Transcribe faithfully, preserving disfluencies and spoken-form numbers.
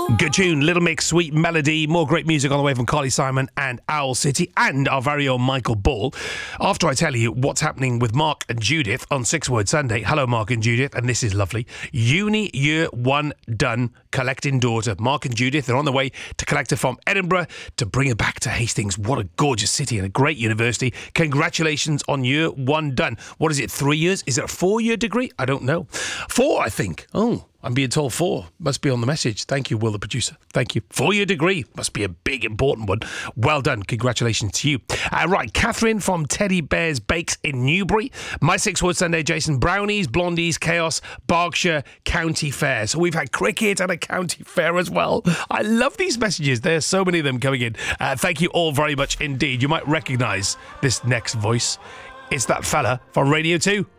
Good tune, Little Mix, Sweet Melody. More great music on the way from Carly Simon and Owl City and our very own Michael Ball. After I tell you what's happening with Mark and Judith on Six Word Sunday. Hello, Mark and Judith, and this is lovely. Uni Year One done, collecting daughter. Mark and Judith are on the way to collect her from Edinburgh to bring her back to Hastings. What a gorgeous city and a great university. Congratulations on Year One done. What is it, three years? Is it a four-year degree? I don't know. Four, I think. Oh, I'm being told four. Must be on the message. Thank you, Will, the producer. Thank you. Four-year degree. Must be a big, important one. Well done. Congratulations to you. Uh, right, Catherine from Teddy Bears Bakes in Newbury. My Six Word Sunday, Jason. Brownies, Blondies, Chaos, Berkshire County Fair. So we've had cricket and a county fair as well. I love these messages. There's so many of them coming in. Uh, thank you all very much indeed. You might recognise this next voice. It's that fella from Radio two.